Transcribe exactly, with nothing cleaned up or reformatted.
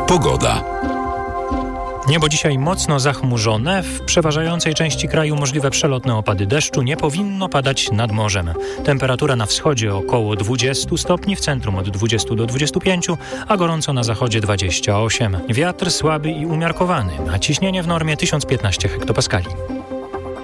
Pogoda. Niebo dzisiaj mocno zachmurzone, w przeważającej części kraju możliwe przelotne opady deszczu, nie powinno padać nad morzem. Temperatura na wschodzie około dwadzieścia stopni, w centrum od dwudziestu do dwudziestu pięciu, a gorąco na zachodzie dwadzieścia osiem. Wiatr słaby i umiarkowany, a ciśnienie w normie tysiąc piętnaście hektopaskali.